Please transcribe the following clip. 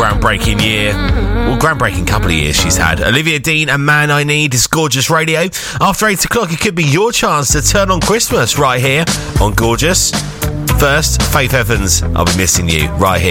groundbreaking year. Well, groundbreaking couple of years she's had. Olivia Dean and Man I Need is Gorgeous Radio. After 8 o'clock, it could be your chance to turn on Christmas right here on Gorgeous. First, Faith Evans, I'll be missing you right here.